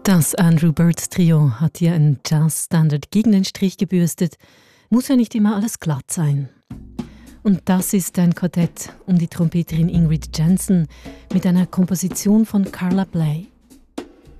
Das Andrew Bird Trio hat hier einen Jazz-Standard gegen den Strich gebürstet. Muss ja nicht immer alles glatt sein. Und das ist ein Quartett um die Trompeterin Ingrid Jensen mit einer Komposition von Carla Bley.